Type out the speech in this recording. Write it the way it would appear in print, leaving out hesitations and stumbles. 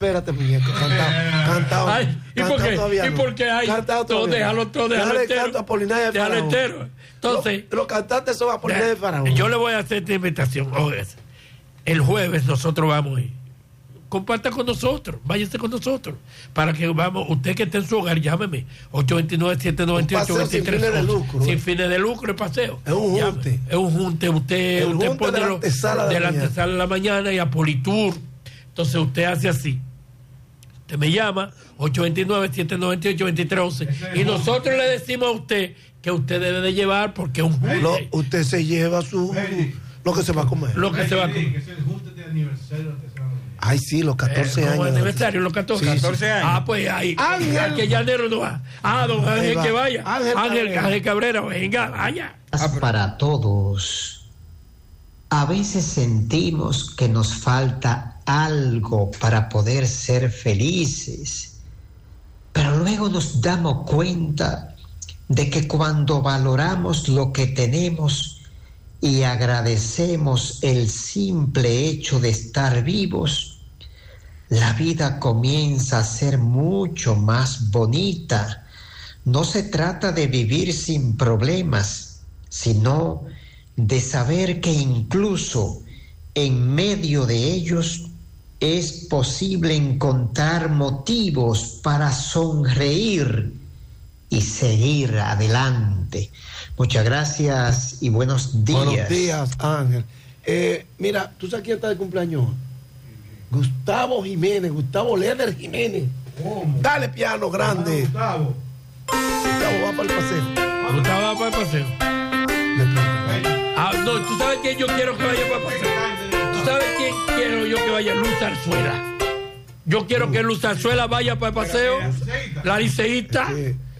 Espérate, muñeco, cantado. ¿Y por qué hay? Todo déjalo entero. Déjalo entero. Entonces, los cantantes son Apolinar de Faraón. Yo le voy a hacer esta invitación. El jueves nosotros vamos a ir. Comparta con nosotros, váyase con nosotros. Para que vamos, usted que esté en su hogar, llámeme. 829-798-2311. Sin fines de lucro. Sin fines de lucro, el paseo. Es un junte. Es un junte. Usted pone de la antesala de la mañana y a Politur. Entonces usted hace así. Usted me llama, 829-798-2311. Y nosotros le decimos a usted que usted debe de llevar porque es un junte. Usted se lleva lo que se va a comer. Lo que se va a comer. Es el junte de aniversario. Ay, sí, los 14 años. Aniversario, los 14. Sí, 14 años. Pues ahí. Ángel. Que llanero no va. Don Ángel que vaya. Ángel Cabrera, venga, vaya. Para todos. A veces sentimos que nos falta algo para poder ser felices. Pero luego nos damos cuenta de que cuando valoramos lo que tenemos y agradecemos el simple hecho de estar vivos, la vida comienza a ser mucho más bonita. No se trata de vivir sin problemas, sino de saber que incluso en medio de ellos es posible encontrar motivos para sonreír y seguir adelante. Muchas gracias y buenos días. Buenos días, Ángel. Mira, ¿tú sabes quién está de cumpleaños? Gustavo Jiménez, Gustavo Leder Jiménez. ¿Cómo? Dale piano grande. Gustavo va para el paseo. Gustavo va para el paseo. No, ¿tú sabes quién yo quiero que vaya para el paseo? ¿Tú sabes quién quiero yo que vaya? Luz Zarzuela. Yo quiero que Luz Zarzuela vaya para el paseo. La liceísta.